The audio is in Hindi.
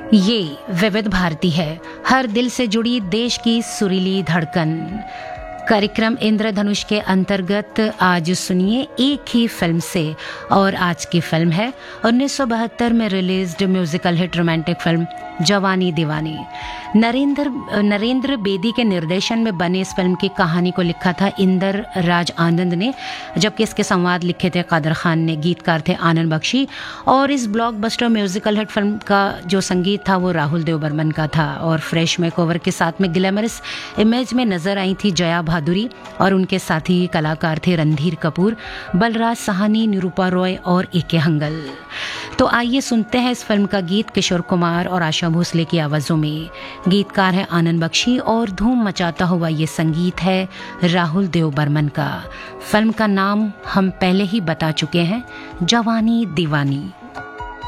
ये विविध भारती है, हर दिल से जुड़ी देश की सुरीली धड़कन। कार्यक्रम इंद्रधनुष के अंतर्गत आज सुनिए एक ही फिल्म से, और आज की फिल्म है 1972 में released musical hit romantic film जवानी दीवानी। नरेंद्र बेदी के निर्देशन में बने इस फिल्म की कहानी को लिखा था इंदर राज आनंद ने, जबकि इसके संवाद लिखे थे कादर खान ने, गीतकार थे आनंद बख्शी, और इस ब्लॉकबस्टर म्यूजिकल हिट फिल्म का जो संगीत था वो राहुल देव बर्मन का था। और फ्रेश मेकओवर के साथ में ग्लैमरस इमेज में नजर आई थी जया भादुरी, और उनके साथी कलाकार थे रणधीर कपूर, बलराज साहनी, निरूपा रॉय और ए.के. हंगल। तो आइए सुनते हैं इस फिल्म का गीत किशोर कुमार और आशा भोसले की आवाजों में। गीतकार है आनंद बख्शी और धूम मचाता हुआ ये संगीत है राहुल देव बर्मन का। फिल्म का नाम हम पहले ही बता चुके हैं, जवानी दीवानी।